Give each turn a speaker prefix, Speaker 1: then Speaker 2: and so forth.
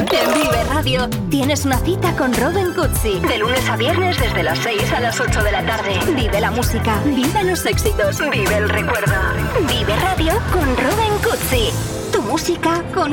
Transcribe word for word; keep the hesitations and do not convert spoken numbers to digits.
Speaker 1: En Vive Radio tienes una cita con Robin Cutsi. De lunes a viernes desde las seis a las ocho de la tarde. Vive la música, vive los éxitos, vive el recuerdo. Vive Radio con Robin Cutsi. Tu música con